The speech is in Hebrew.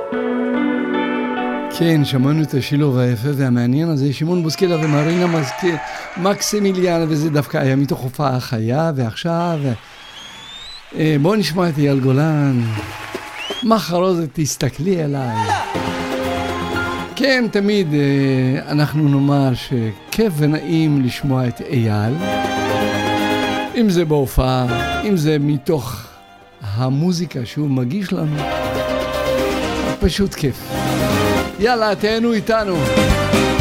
כן, שמענו את השילוב היפה והמעניין הזה, שמעון בוסקילה ומרינה מקסימיליאן, וזה דווקא היה מתוך הופעה חיה. ועכשיו בואו נשמע את אייל גולן, מחרוזת תסתכלי אליי. כן, תמיד אנחנו נאמר שכיף ונעים לשמוע את אייל, אם זה בהופעה, אם זה מתוך המוזיקה שהוא מגיש לנו, פשוט כיף. יאללה, תהנו איתנו.